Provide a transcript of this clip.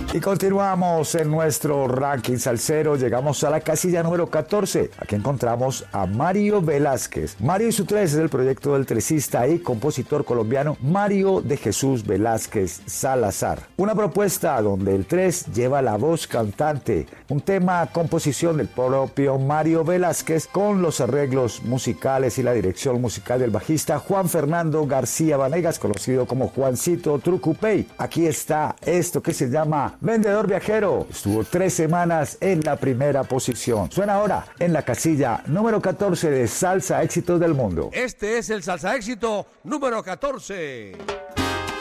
Y continuamos en nuestro ranking salsero. Llegamos a la casilla número 14. Aquí encontramos a Mario Velázquez. Mario y su tres es el proyecto del tresista y compositor colombiano Mario de Jesús Velázquez Salazar. Una propuesta donde el tres lleva la voz cantante. Un tema composición del propio Mario Velázquez con los arreglos musicales y la dirección musical del bajista Juan Fernando García Vanegas, conocido como Juancito Trucupey. Aquí está esto que se llama Vendedor Viajero. Estuvo 3 semanas en la primera posición. Suena ahora en la casilla número 14 de Salsa Éxitos del Mundo. Este es el Salsa Éxito número 14.